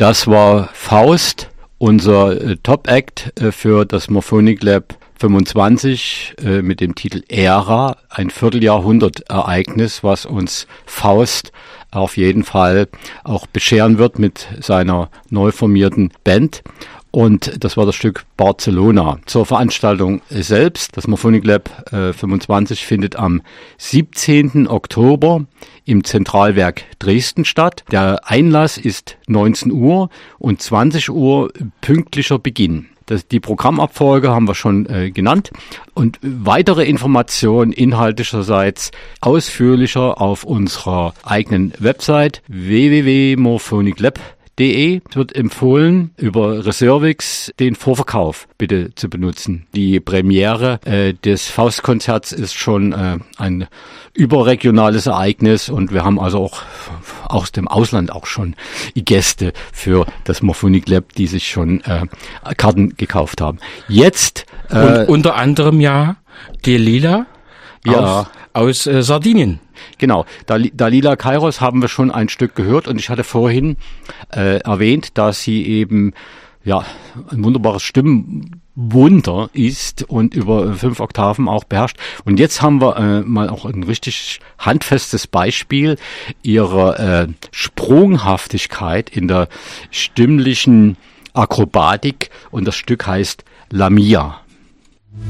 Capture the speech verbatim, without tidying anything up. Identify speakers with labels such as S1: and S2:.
S1: Das war Faust, unser äh, Top-Act äh, für das Morphonic Lab fünfundzwanzig äh, mit dem Titel Ära, ein Vierteljahrhundert-Ereignis, was uns Faust auf jeden Fall auch bescheren wird mit seiner neu formierten Band. Und das war das Stück Barcelona. Zur Veranstaltung selbst, das Morphonic Lab äh, fünfundzwanzig findet am siebzehnten Oktober im Zentralwerk Dresden statt. Der Einlass ist neunzehn Uhr und zwanzig Uhr pünktlicher Beginn. Das, die Programmabfolge haben wir schon äh, genannt und weitere Informationen inhaltlicherseits ausführlicher auf unserer eigenen Website w w w punkt morphonic lab punkt de. Es wird empfohlen, über Reservix den Vorverkauf bitte zu benutzen. Die Premiere äh, des Faustkonzerts ist schon äh, ein überregionales Ereignis und wir haben also auch aus dem Ausland auch schon Gäste für das Morphonic Lab, die sich schon äh, Karten gekauft haben. Jetzt
S2: äh, und unter anderem ja die Lila
S1: ja.
S2: aus, aus äh, Sardinien.
S1: Genau, Dalila Kairos haben wir schon ein Stück gehört und ich hatte vorhin äh, erwähnt, dass sie eben ja ein wunderbares Stimmwunder ist und über fünf Oktaven auch beherrscht. Und jetzt haben wir äh, mal auch ein richtig handfestes Beispiel ihrer äh, Sprunghaftigkeit in der stimmlichen Akrobatik und das Stück heißt Lamia.